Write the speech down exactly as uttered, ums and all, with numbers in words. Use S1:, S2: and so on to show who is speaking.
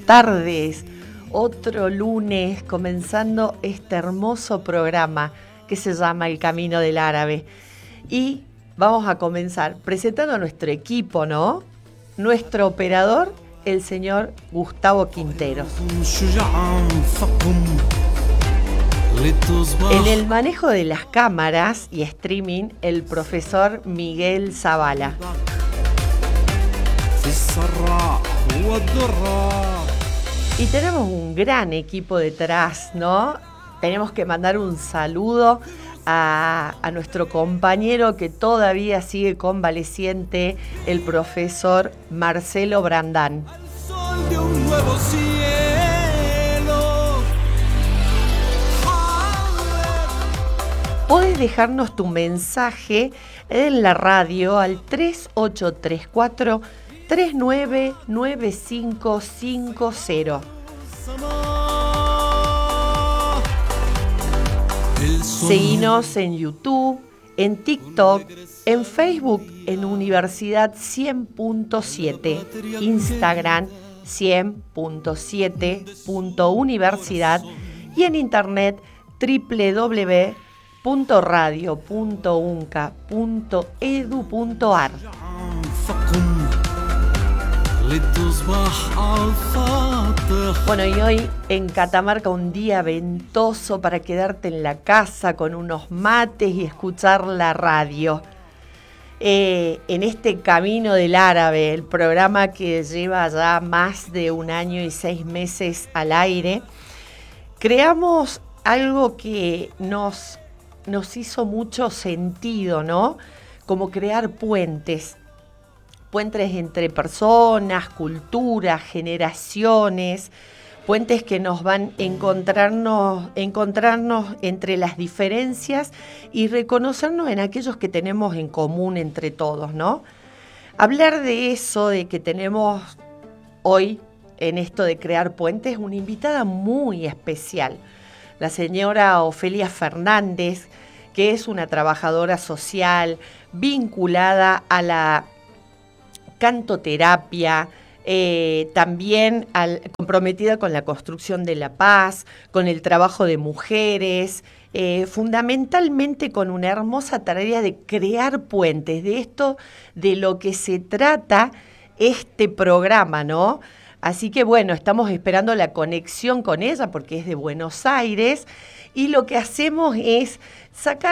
S1: tardes. Otro lunes comenzando este hermoso programa que se llama El Camino del Árabe. Y vamos a comenzar presentando a nuestro equipo, ¿no? Nuestro operador, el señor Gustavo Quinteros. En el manejo de las cámaras y streaming, el profesor Miguel Zavala. Y tenemos un gran equipo detrás, ¿no? Tenemos que mandar un saludo a, a nuestro compañero que todavía sigue convaleciente, el profesor Marcelo Brandán.
S2: Al sol de un nuevo cielo.
S1: Podés dejarnos tu mensaje en la radio al tres ocho tres cuatro, tres nueve nueve cinco cinco cero. Seguinos en YouTube, en TikTok, en Facebook, en Universidad cien punto siete, Instagram cien punto siete punto universidad y en internet doble u doble u doble u punto radio punto unca punto edu punto ar. Bueno, y hoy en Catamarca un día ventoso para quedarte en la casa con unos mates y escuchar la radio. Eh, en este Camino del Árabe, el programa que lleva ya más de un año y seis meses al aire, creamos algo que nos, nos hizo mucho sentido, ¿no? Como crear puentes. Puentes entre personas, culturas, generaciones, puentes que nos van a encontrarnos, encontrarnos entre las diferencias y reconocernos en aquellos que tenemos en común entre todos, ¿no? Hablar de eso, de que tenemos hoy en esto de crear puentes, una invitada muy especial, la señora Ofelia Fernández, que es una trabajadora social vinculada a la cantoterapia, eh, también al, comprometida con la construcción de la paz, con el trabajo de mujeres, eh, fundamentalmente con una hermosa tarea de crear puentes, de esto de lo que se trata este programa, ¿no? Así que bueno, estamos esperando la conexión con ella porque es de Buenos Aires y lo que hacemos es sacar